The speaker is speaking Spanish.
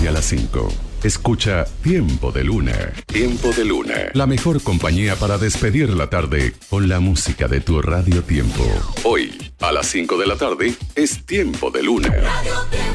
y a las 5. Escucha Tiempo de Luna. Tiempo de Luna. La mejor compañía para despedir la tarde con la música de tu Radio Tiempo. Hoy, a las 5 de la tarde, es Tiempo de Luna. Radio Tiempo.